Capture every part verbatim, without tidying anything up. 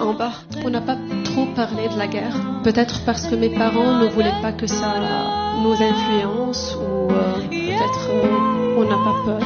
en bas. On n'a pas trop parlé de la guerre. Peut-être parce que mes parents ne voulaient pas que ça nous influence ou euh, peut-être euh, on n'a pas peur.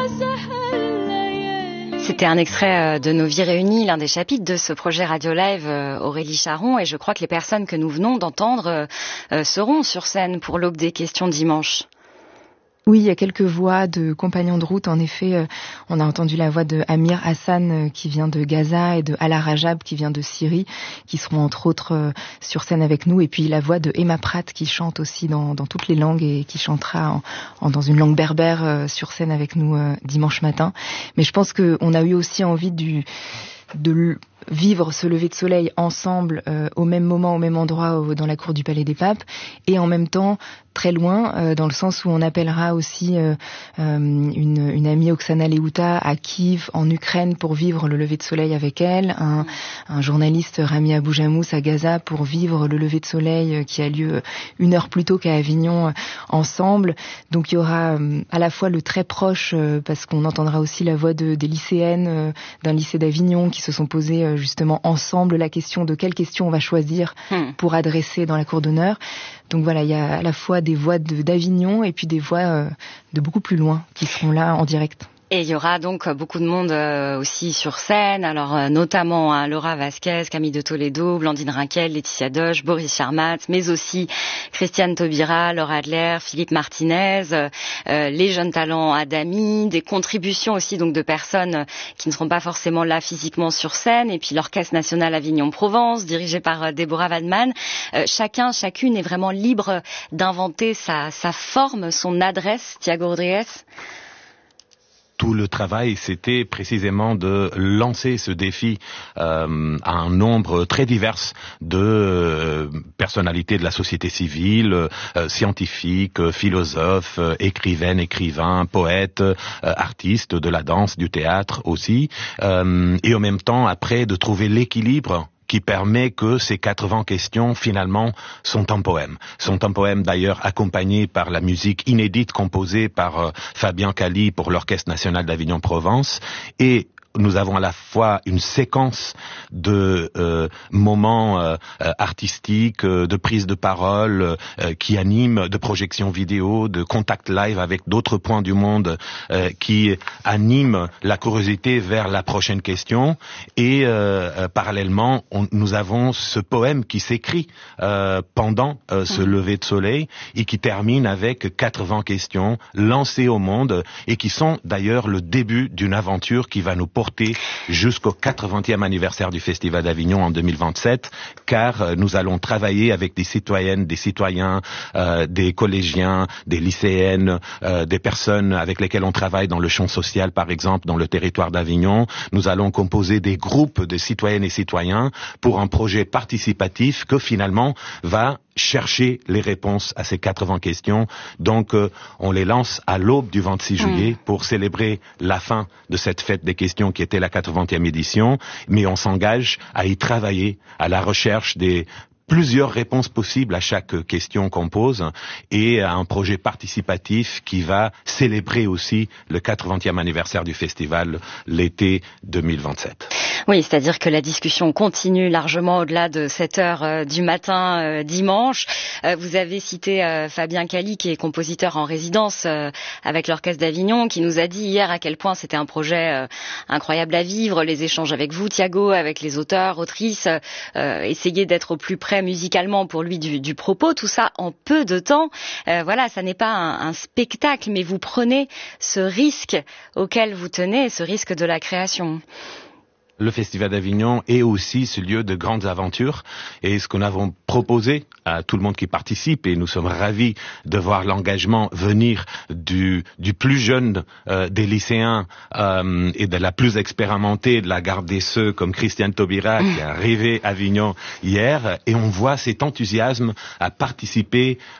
C'était un extrait de Nos vies réunies, l'un des chapitres de ce projet Radio Live Aurélie Charon, et je crois que les personnes que nous venons d'entendre seront sur scène pour l'Aube des questions dimanche. Oui, il y a quelques voix de compagnons de route. En effet, euh, on a entendu la voix de Amir Hassan euh, qui vient de Gaza et de Ala Rajab qui vient de Syrie, qui seront entre autres euh, sur scène avec nous. Et puis la voix de Emma Pratt qui chante aussi dans, dans toutes les langues et qui chantera en, en, dans une langue berbère euh, sur scène avec nous euh, dimanche matin. Mais je pense qu'on a eu aussi envie du, de vivre ce lever de soleil ensemble euh, au même moment, au même endroit au, dans la cour du Palais des Papes, et en même temps très loin, euh, dans le sens où on appellera aussi euh, euh, une, une amie Oksana Leuta à Kiev, en Ukraine, pour vivre le lever de soleil avec elle, un, un journaliste Rami Aboujamous à Gaza pour vivre le lever de soleil qui a lieu une heure plus tôt qu'à Avignon, ensemble. Donc il y aura euh, à la fois le très proche, euh, parce qu'on entendra aussi la voix de, des lycéennes euh, d'un lycée d'Avignon qui se sont posées euh, justement ensemble la question de quelle question on va choisir hmm. pour adresser dans la cour d'honneur. Donc voilà, il y a à la fois des voix de, d'Avignon et puis des voix euh, de beaucoup plus loin qui seront là en direct. Et il y aura donc beaucoup de monde euh, aussi sur scène, alors euh, notamment hein, Laura Vasquez, Camille de Toledo, Blandine Rinquel, Laetitia Doche, Boris Charmat, mais aussi Christiane Taubira, Laura Adler, Philippe Martinez, euh, les jeunes talents Adami, des contributions aussi donc de personnes qui ne seront pas forcément là physiquement sur scène, et puis l'Orchestre National Avignon-Provence, dirigé par euh, Déborah Waldman. Euh, chacun, chacune est vraiment libre d'inventer sa, sa forme, son adresse. Thiago Rodriguez. Tout le travail, c'était précisément de lancer ce défi euh, à un nombre très divers de euh, personnalités de la société civile, euh, scientifiques, philosophes, euh, écrivaines, écrivains, poètes, euh, artistes de la danse, du théâtre aussi, euh, et en même temps, après, de trouver l'équilibre qui permet que ces quatre-vingts questions, finalement, sont un poème. Sont un poème, d'ailleurs, accompagné par la musique inédite composée par euh, Fabien Cali pour l'Orchestre National d'Avignon-Provence, et nous avons à la fois une séquence de euh, moments euh, artistiques, euh, de prise de parole euh, qui animent, de projections vidéo, de contact live avec d'autres points du monde euh, qui animent la curiosité vers la prochaine question. Et euh, euh, parallèlement, on, nous avons ce poème qui s'écrit euh, pendant euh, ce lever de soleil et qui termine avec quatre-vingts questions lancées au monde et qui sont d'ailleurs le début d'une aventure qui va nous porter jusqu'au quatre-vingtième anniversaire du Festival d'Avignon en deux mille vingt-sept, car euh, nous allons travailler avec des citoyennes, des citoyens, euh, des collégiens, des lycéennes, euh, des personnes avec lesquelles on travaille dans le champ social, par exemple, dans le territoire d'Avignon. Nous allons composer des groupes de citoyennes et citoyens pour un projet participatif que finalement va chercher les réponses à ces quatre-vingts questions. Donc, euh, on les lance à l'aube du vingt-six juillet mmh. pour célébrer la fin de cette fête des questions qui était la quatre-vingtième édition. Mais on s'engage à y travailler, à la recherche des plusieurs réponses possibles à chaque question qu'on pose et à un projet participatif qui va célébrer aussi le quatre-vingtième anniversaire du festival l'été deux mille vingt-sept. Oui, c'est-à-dire que la discussion continue largement au-delà de sept heures euh, du matin euh, dimanche. Euh, vous avez cité euh, Fabien Cali, qui est compositeur en résidence euh, avec l'Orchestre d'Avignon, qui nous a dit hier à quel point c'était un projet euh, incroyable à vivre, les échanges avec vous, Thiago, avec les auteurs, autrices, euh, essayer d'être au plus près musicalement pour lui du, du propos, tout ça en peu de temps. Euh, voilà, ça n'est pas un, un spectacle, mais vous prenez ce risque auquel vous tenez, ce risque de la création. Le Festival d'Avignon est aussi ce lieu de grandes aventures et ce que nous avons proposé à tout le monde qui participe, et nous sommes ravis de voir l'engagement venir du, du plus jeune euh, des lycéens euh, et de la plus expérimentée de la garde des Sceaux comme Christiane Taubira qui est arrivée à Avignon hier, et on voit cet enthousiasme à participer